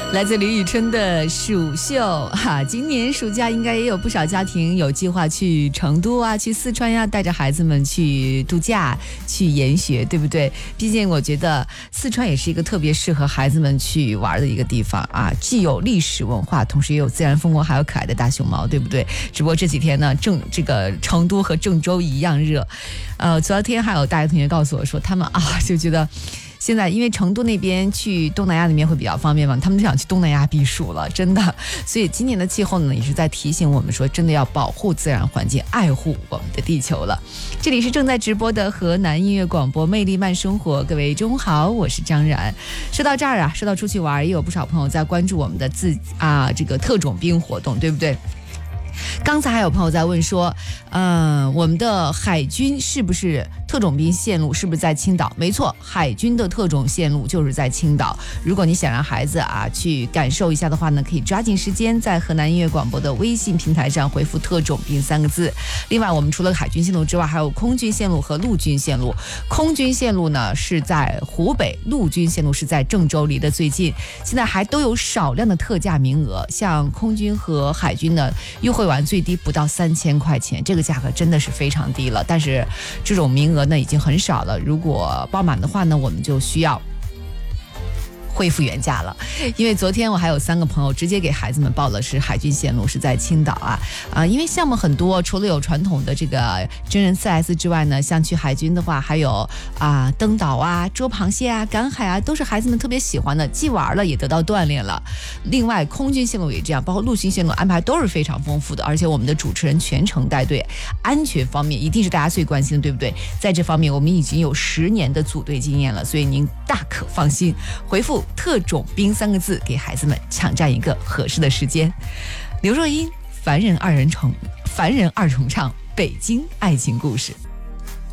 来自李宇春的蜀绣哈，今年暑假应该也有不少家庭有计划去成都啊，去四川呀，带着孩子们去度假、去研学，对不对？毕竟我觉得四川也是一个特别适合孩子们去玩的一个地方啊，既有历史文化，同时也有自然风光，还有可爱的大熊猫，对不对？只不过这几天呢，这个成都和郑州一样热。昨天还有大学同学告诉我说，他们就觉得。现在因为成都那边去东南亚那边会比较方便嘛，他们就想去东南亚避暑了，真的。所以今年的气候呢，也是在提醒我们说，真的要保护自然环境，爱护我们的地球了。这里是正在直播的河南音乐广播魅力慢生活，各位中午好，我是张然。说到这儿啊，说到出去玩，也有不少朋友在关注我们的这个特种兵活动，对不对？刚才还有朋友在问说，我们的海军是不是特种兵线路是不是在青岛？没错，海军的特种线路就是在青岛。如果你想让孩子去感受一下的话呢，可以抓紧时间在河南音乐广播的微信平台上回复特种兵3个字。另外我们除了海军线路之外，还有空军线路和陆军线路。空军线路呢是在湖北，陆军线路是在郑州，离得最近。现在还都有少量的特价名额，像空军和海军呢优惠完最低不到3000块钱，这个价格真的是非常低了。但是这种名额呢已经很少了，如果报满的话呢，我们就需要恢复原价了。因为昨天我还有3个朋友直接给孩子们报的是海军线路，是在青岛因为项目很多，除了有传统的这个真人 4S 之外呢，像去海军的话还有登岛捉螃蟹赶海都是孩子们特别喜欢的，既玩了也得到锻炼了。另外空军线路也这样，包括陆军线路安排都是非常丰富的，而且我们的主持人全程带队，安全方面一定是大家最关心的，对不对？在这方面我们已经有10年的组队经验了，所以您大可放心，回复特种兵3个字，给孩子们抢占一个合适的时间。刘若英，凡人二重唱，北京爱情故事。